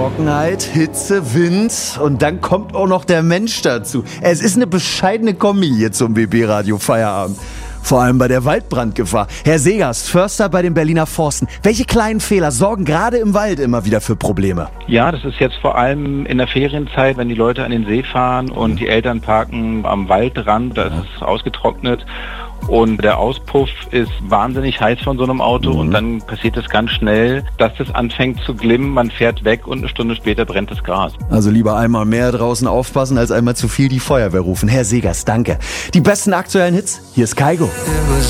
Trockenheit, Hitze, Wind und dann kommt auch noch der Mensch dazu. Es ist eine bescheidene Kombi hier zum BB-Radio Feierabend. Vor allem bei der Waldbrandgefahr. Herr Segers, Förster bei den Berliner Forsten. Welche kleinen Fehler sorgen gerade im Wald immer wieder für Probleme? Ja, das ist jetzt vor allem in der Ferienzeit, wenn die Leute an den See fahren und die Eltern parken am Waldrand, da ist es ausgetrocknet. Und der Auspuff ist wahnsinnig heiß von so einem Auto und dann passiert es ganz schnell, dass das anfängt zu glimmen, man fährt weg und eine Stunde später brennt das Gras. Also lieber einmal mehr draußen aufpassen, als einmal zu viel die Feuerwehr rufen. Herr Segers, danke. Die besten aktuellen Hits, hier ist Kaigo.